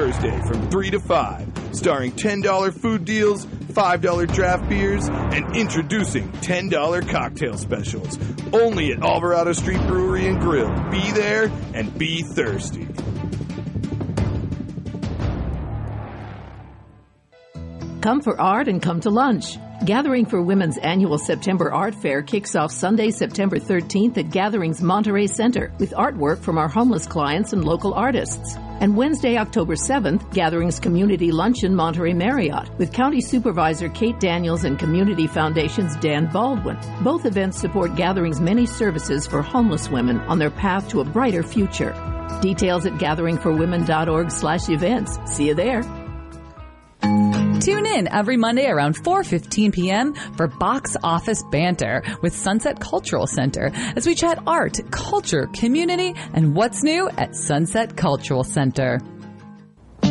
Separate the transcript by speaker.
Speaker 1: Thursday from 3 to 5, starring $10 food deals, $5 draft beers, and introducing $10 cocktail specials. Only at Alvarado Street Brewery and Grill. Be there and be thirsty.
Speaker 2: Come for art and come to lunch. Gathering for Women's annual September Art Fair kicks off Sunday, September 13th at Gatherings Monterey Center with artwork from our homeless clients and local artists. And Wednesday, October 7th, Gatherings Community Luncheon Monterey Marriott with County Supervisor Kate Daniels and Community Foundation's Dan Baldwin. Both events support Gatherings' many services for homeless women on their path to a brighter future. Details at gatheringforwomen.org/events. See you there.
Speaker 3: Tune in every Monday around 4:15 p.m. for Box Office Banter with Sunset Cultural Center as we chat art, culture, community, and what's new at Sunset Cultural Center.